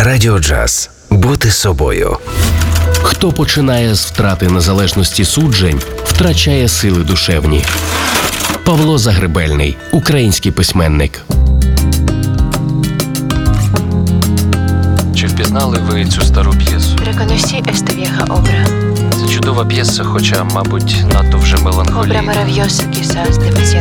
Радіо Джаз. Бути собою. Хто починає з втрати незалежності суджень, втрачає сили душевні. Павло Загребельний, український письменник. Чи впізнали ви цю стару п'єсу? Reconocí esta vieja obra. Це чудова п'єса, хоча, мабуть, надто вже Obra меланхолійна. maravillosa, quizás demasiado